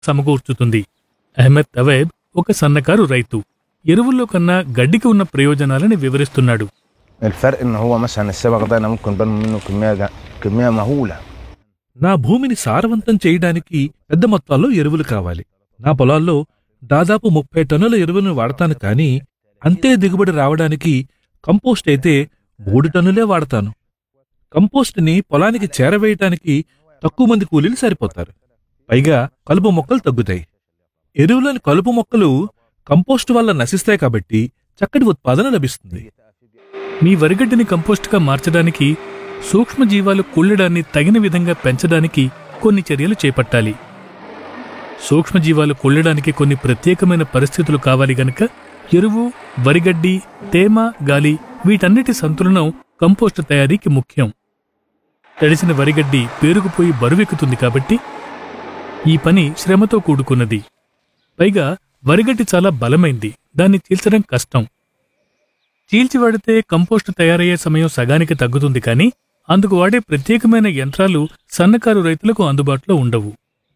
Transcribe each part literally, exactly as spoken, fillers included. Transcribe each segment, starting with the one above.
సమకూర్చుతుంది. అహ్మద్ తవైబ్ ఒక సన్నకారు రైతు. ఎరువుల్లో కన్నా గడ్డికి ఉన్న ప్రయోజనాలని వివరిస్తున్నాడు. الفرق ان هو مثلا السبق ده انا ممكن بنم منه كميه جا- كميه مهوله. నా భూమిని సారవంతం చేయడానికి పెద్ద మొత్తాల్లో ఎరువులు కావాలి. నా పొలాల్లో దాదాపు ముప్పై టన్నుల ఎరువులను వాడతాను, కానీ అంతే దిగుబడి రావడానికి కంపోస్ట్ అయితే మూడు టన్నులే వాడతాను. కంపోస్ట్ని పొలానికి చేరవేయటానికి తక్కువ మంది కూలీలు సరిపోతారు. పైగా కలుపు మొక్కలు తగ్గుతాయి. ఎరువులోని కలుపు మొక్కలు కంపోస్ట్ వల్ల నశిస్తాయి కాబట్టి చక్కటి ఉత్పాదన లభిస్తుంది. మీ వరిగడ్డిని కంపోస్టుగా మార్చడానికి, సూక్ష్మజీవాలు కుళ్ళడాన్ని తగిన విధంగా పెంచడానికి కొన్ని చర్యలు చేపట్టాలి. సూక్ష్మజీవాలు కుళ్ళడానికి కొన్ని ప్రత్యేకమైన పరిస్థితులు కావాలి గనక ఎరువు, వరిగడ్డి, తేమ, గాలి వీటన్నిటి సంతులనం కంపోస్టు తయారీకి ముఖ్యం. తడిసిన వరిగడ్డి పేరుకుపోయి బరువెక్కుతుంది కాబట్టి ఈ పని శ్రమతో కూడుకున్నది. పైగా వరిగడ్డి చాలా బలమైంది, దాన్ని చీల్చడం కష్టం. చీల్చివాడితే కంపోస్టు తయారయ్యే సమయం సగానికి తగ్గుతుంది, కానీ అందుకు వాడే ప్రత్యేకమైన యంత్రాలు సన్నకారు రైతులకు అందుబాటులో ఉండవు.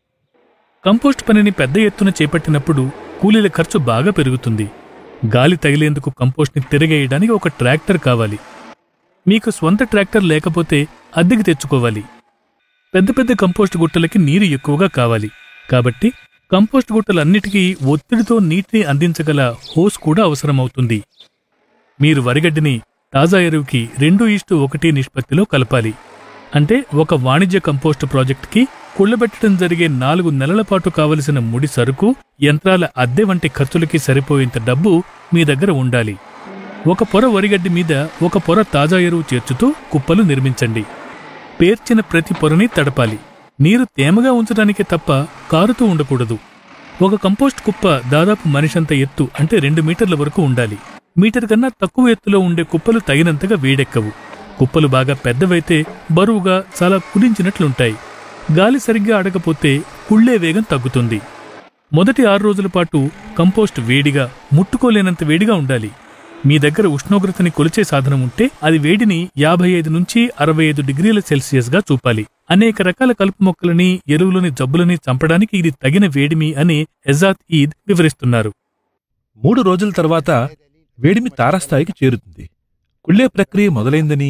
కంపోస్ట్ పనిని పెద్ద ఎత్తున చేపట్టినప్పుడు కూలీల ఖర్చు బాగా పెరుగుతుంది. గాలి తగిలేందుకు కంపోస్ట్ని తిరగేయడానికి ఒక ట్రాక్టర్ కావాలి. మీకు స్వంత ట్రాక్టర్ లేకపోతే అద్దెకి తెచ్చుకోవాలి. పెద్ద పెద్ద కంపోస్ట్ గుట్టలకి నీరు ఎక్కువగా కావాలి, కాబట్టి కంపోస్ట్ గుట్టలన్నిటికీ ఒత్తిడితో నీటిని అందించగల హోస్ కూడా అవసరమవుతుంది. మీరు వరిగడ్డిని తాజా ఎరువుకి రెండు ఈస్టు ఒకటి నిష్పత్తిలో కలపాలి. అంటే ఒక వాణిజ్య కంపోస్టు ప్రాజెక్టుకి కుళ్ళబెట్టడం జరిగే నాలుగు నెలల పాటు కావలసిన ముడి సరుకు, యంత్రాల అద్దె వంటి ఖర్చులకి సరిపోయేంత డబ్బు మీ దగ్గర ఉండాలి. ఒక పొర వరిగడ్డి మీద ఒక పొర తాజా ఎరువు చేర్చుతూ కుప్పలు నిర్మించండి. పేర్చిన ప్రతి పొరని తడపాలి. నీరు తేమగా ఉంచడానికే తప్ప కారుతూ ఉండకూడదు. ఒక కంపోస్ట్ కుప్ప దాదాపు మనిషంత ఎత్తు, అంటే రెండు మీటర్ల వరకు ఉండాలి. మీటర్ కన్నా తక్కువ ఎత్తులో ఉండే కుప్పలు తగినంతగా వేడెక్కవు. కుప్పలు బాగా పెద్దవైతే బరువుగా చాలా కుదించినట్లుంటాయి. గాలి సరిగ్గా ఆడకపోతే కుళ్ళే వేగం తగ్గుతుంది. మొదటి ఆరు రోజుల పాటు కంపోస్ట్ వేడిగా, ముట్టుకోలేనంత వేడిగా ఉండాలి. మీ దగ్గర ఉష్ణోగ్రతని కొలిచే సాధనం ఉంటే అది వేడిని యాభై ఐదు నుంచి అరవై ఐదు డిగ్రీల సెల్సియస్గా చూపాలి. అనేక రకాల కలుపు మొక్కలని, ఎరువులని, జబ్బులని చంపడానికి ఇది తగిన వేడిమి అని ఎజాత్ ఈద్ వివరిస్తున్నారు. మూడు రోజుల తర్వాత వేడిమి తారాస్థాయికి చేరుతుంది. కుళ్ళే ప్రక్రియ మొదలైందని,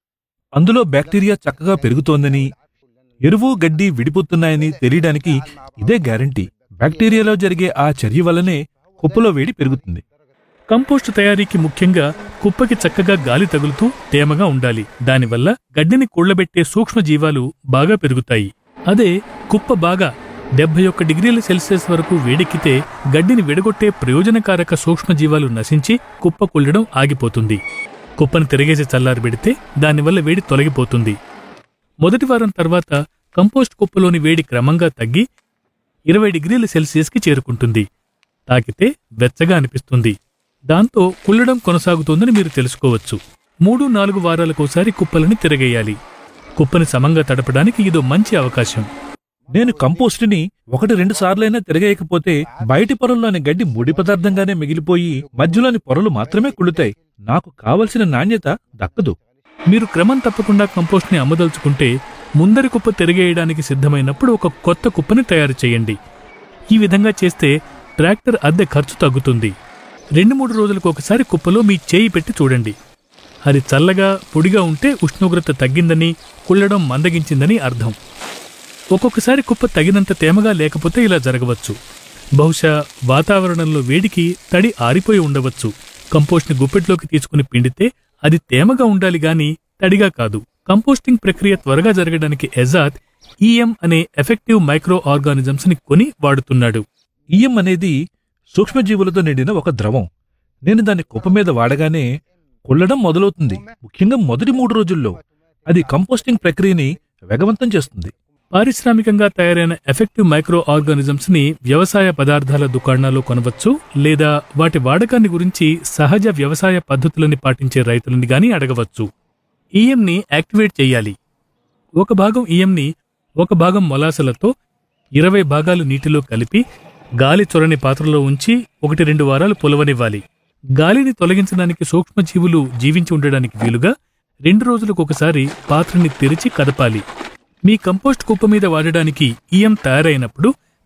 అందులో బ్యాక్టీరియా చక్కగా పెరుగుతోందని, ఎరువు, గడ్డి విడిపోతున్నాయని తెలియడానికి ఇదే గ్యారంటీ. బ్యాక్టీరియాలో జరిగే ఆ చర్య వల్లనే కుప్పలో వేడి పెరుగుతుంది. కంపోస్టు తయారీకి ముఖ్యంగా కుప్పకి చక్కగా గాలి తగులుతూ తేమగా ఉండాలి. దానివల్ల గడ్డిని కూళ్లబెట్టే సూక్ష్మజీవాలు బాగా పెరుగుతాయి. అదే కుప్ప బాగా డెబ్బై ఒక్క డిగ్రీల సెల్సియస్ వరకు వేడెక్కితే గడ్డిని విడగొట్టే ప్రయోజనకారక సూక్ష్మజీవాలు నశించి కుప్ప కుళ్ళడం ఆగిపోతుంది. కుప్పను తిరగేసి చల్లారబెడితే దానివల్ల వేడి తొలగిపోతుంది. మొదటి వారం తర్వాత కంపోస్ట్ కుప్పలోని వేడి క్రమంగా తగ్గి ఇరవై డిగ్రీల సెల్సియస్కి చేరుకుంటుంది. తాకితే వెచ్చగా అనిపిస్తుంది. దాంతో కుళ్ళడం కొనసాగుతోందని మీరు తెలుసుకోవచ్చు. మూడు నాలుగు వారాలకోసారి కుప్పలని తిరగేయాలి. కుప్పని సమంగా తడపడానికి ఇదో మంచి అవకాశం. నేను కంపోస్టుని ఒకటి రెండు సార్లైనా తిరగేయకపోతే బయటి పొరల్లోని గడ్డి ముడి పదార్థంగానే మిగిలిపోయి మధ్యలోని పొరలు మాత్రమే కుళ్ళుతాయి. నాకు కావలసిన నాణ్యత దక్కదు. మీరు క్రమం తప్పకుండా కంపోస్ట్ని అమ్మదలుచుకుంటే ముందరి కుప్ప తిరగేయడానికి సిద్ధమైనప్పుడు ఒక కొత్త కుప్పని తయారు చేయండి. ఈ విధంగా చేస్తే ట్రాక్టర్ అద్దె ఖర్చు తగ్గుతుంది. రెండు మూడు రోజులకు ఒకసారి కుప్పలో మీ చేయి పెట్టి చూడండి. అది చల్లగా, పొడిగా ఉంటే ఉష్ణోగ్రత తగ్గిందని, కుళ్ళడం మందగించిందని అర్థం. ఒక్కొక్కసారి కుప్ప తగినంత తేమగా లేకపోతే ఇలా జరగవచ్చు. బహుశా వాతావరణంలో వేడికి తడి ఆరిపోయి ఉండవచ్చు. కంపోస్ట్ని గుప్పెట్లోకి తీసుకుని పిండితే అది తేమగా ఉండాలి గాని తడిగా కాదు. కంపోస్టింగ్ ప్రక్రియ త్వరగా జరగడానికి ఎజాత్ ఈఎం అనే ఎఫెక్టివ్ మైక్రో ఆర్గానిజమ్స్ ని కొని వాడుతున్నాడు. ఈఎం అనేది సూక్ష్మజీవులతో నిండిన ఒక ద్రవం. నేను దాన్ని కుప్ప మీద వాడగానే కుళ్ళడం మొదలవుతుంది. ముఖ్యంగా మొదటి మూడు రోజుల్లో అది కంపోస్టింగ్ ప్రక్రియని వేగవంతం చేస్తుంది. పారిశ్రామికంగా తయారైన ఎఫెక్టివ్ మైక్రో ఆర్గానిజమ్స్ ని వ్యవసాయ పదార్థాల దుకాణాల్లో కొనవచ్చు, లేదా వాటి వాడకాన్ని గురించి సహజ వ్యవసాయ పద్ధతులని పాటించే రైతులని గాని అడగవచ్చు. ఈఎంని యాక్టివేట్ చెయ్యాలి. ఒక భాగం ఈఎంని ఒక భాగం మొలాసలతో ఇరవై భాగాలు నీటిలో కలిపి గాలి చొరని పాత్రలో ఉంచి ఒకటి రెండు వారాలు పొలవనివ్వాలి. గాలిని తొలగించడానికి సూక్ష్మజీవులు జీవించి ఉండడానికి వీలుగా రెండు రోజులకు ఒకసారి పాత్రని తెరిచి కదపాలి. మీ కంపోస్ట్ కుప్ప మీద వాడడానికి ఈఎం తయారైనప్పుడు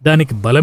దానికి బలం